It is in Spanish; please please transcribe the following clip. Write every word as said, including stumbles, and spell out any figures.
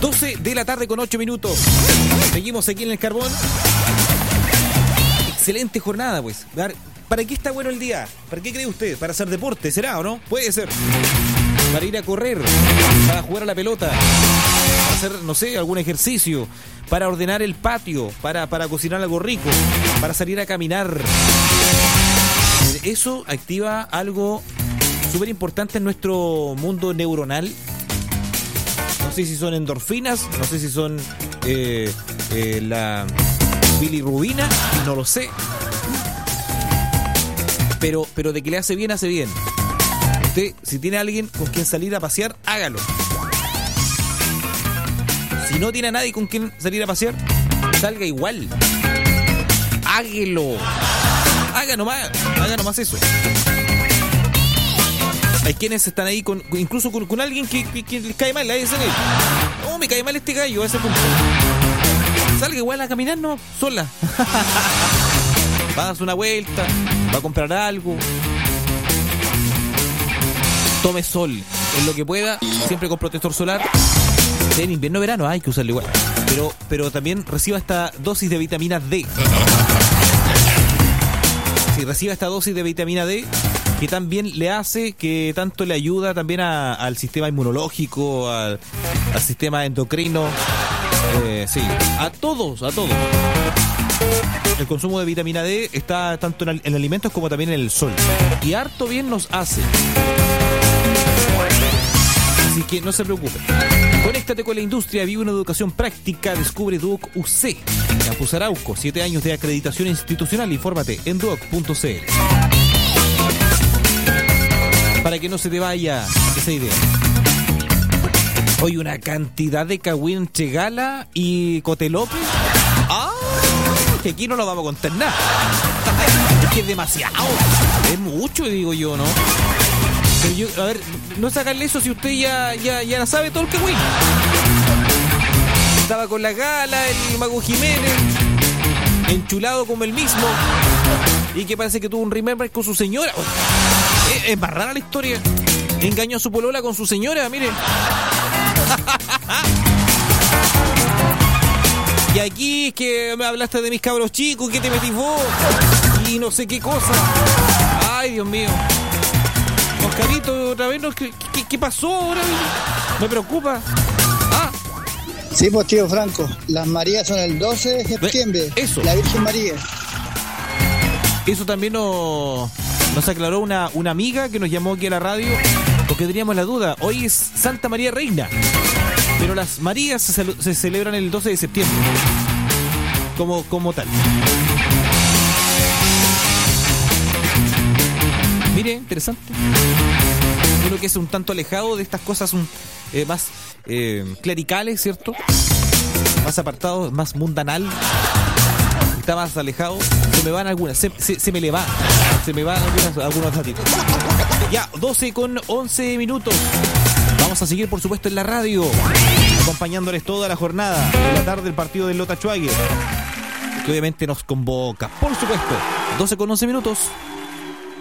doce de la tarde con ocho minutos. Seguimos aquí en el Carbón. Excelente jornada, pues. ¿Para qué está bueno el día? ¿Para qué cree usted? ¿Para hacer deporte? ¿Será o no? Puede ser. Para ir a correr, para jugar a la pelota, para hacer, no sé, algún ejercicio, para ordenar el patio, para, para cocinar algo rico, para salir a caminar. Eso activa algo súper importante en nuestro mundo neuronal. No sé si son endorfinas, no sé si son eh, eh, la bilirrubina, no lo sé. Pero, pero de que le hace bien, hace bien. Usted, si tiene a alguien con quien salir a pasear, hágalo. Si no tiene a nadie con quien salir a pasear, salga igual. Hágalo. Haga nomás, haga nomás eso. Hay quienes están ahí con, incluso con, con alguien que, que, que les cae mal, le dicen, oh, me cae mal este gallo a ese punto. Salga igual a caminar, no, sola. Va a darse una vuelta, va a comprar algo. Tome sol en lo que pueda, siempre con protector solar. En invierno, verano hay que usarlo igual. Pero, pero también reciba esta dosis de vitamina D. Si reciba esta dosis de vitamina D, que también le hace, que tanto le ayuda también a, al sistema inmunológico, al, al sistema endocrino. Eh, sí, a todos, a todos. El consumo de vitamina D está tanto en, en alimentos como también en el sol. Y harto bien nos hace. Así que no se preocupe. Conéctate con la industria, vive una educación práctica, descubre Duoc U C. Campus Arauco, siete años de acreditación institucional. Infórmate en duoc punto c l. Para que no se te vaya esa idea. Hoy una cantidad de cagüín entre Gala y Cotelope. ¡Ah! Que aquí no lo vamos a contar nada. Es que es demasiado. Es mucho, digo yo, ¿no? Pero yo, a ver, no sacarle eso si usted ya, ya, ya sabe todo el cagüín. Estaba con la Gala, el Mago Jiménez, enchulado como el mismo, y que parece que tuvo un remember con su señora. Es, es más rara la historia. Engañó a su polola con su señora, mire. Y aquí es que me hablaste de mis cabros chicos, que te metís vos, y no sé qué cosa. Ay, Dios mío. Oscarito, otra vez, ¿qué, qué, qué pasó ahora? Me preocupa. Ah. Sí, pues tío Franco, las Marías son el doce de septiembre. Eso. La Virgen María. Eso también nos, nos aclaró una, una amiga que nos llamó aquí a la radio, porque teníamos la duda. Hoy es Santa María Reina, pero las Marías se, se celebran el doce de septiembre. Como, como tal. Mire, interesante. Uno que es un tanto alejado de estas cosas un, eh, más eh, clericales, ¿cierto? Más apartado, más mundanal. Está más alejado. Se me van algunas, se, se, se me le va. Se me van algunas, algunos datitos. Ya, doce con once minutos. Vamos a seguir, por supuesto, en la radio, acompañándoles toda la jornada. En la tarde, el partido del Lota Schwager, que obviamente nos convoca. Por supuesto, doce con once minutos.